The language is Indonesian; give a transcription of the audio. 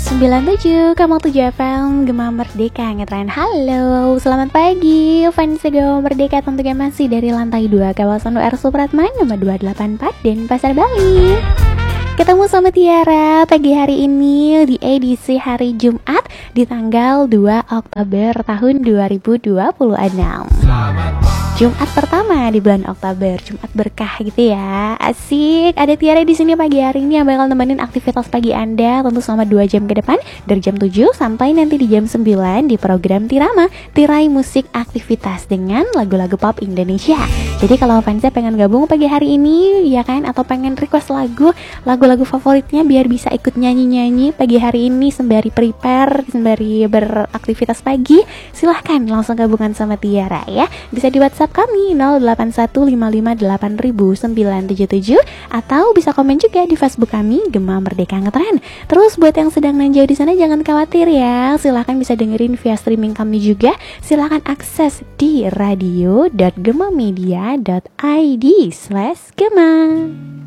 97,7 FM Gema Merdeka Ngetren. Halo, selamat pagi fans Gema Merdeka, tentunya masih dari lantai 2 kawasan UR Supratman nomor 284 dan Pasar Bali. Ketemu sama Tiara pagi hari ini di edisi hari Jumat di tanggal 2 Oktober tahun 2026. Jumat pertama di bulan Oktober, Jumat berkah gitu ya. Asik, ada Tiara di sini pagi hari ini yang bakal nemenin aktivitas pagi Anda tentu selama 2 jam ke depan dari jam 7 sampai nanti di jam 9 di program Tirama, Tirai Musik Aktivitas dengan lagu-lagu pop Indonesia. Jadi kalau fansnya pengen gabung pagi hari ini ya kan, atau pengen request lagu-lagu favoritnya biar bisa ikut nyanyi-nyanyi pagi hari ini sembari prepare, sembari beraktivitas pagi, silahkan langsung gabungan sama Tiara ya. Bisa di WhatsApp kami 0815580977 atau bisa komen juga di Facebook kami Gema Merdeka Ngetren. Terus buat yang sedang nanjau di sana jangan khawatir ya, silahkan bisa dengerin via streaming kami juga. Silahkan akses di radio.gemamedia.id/gema.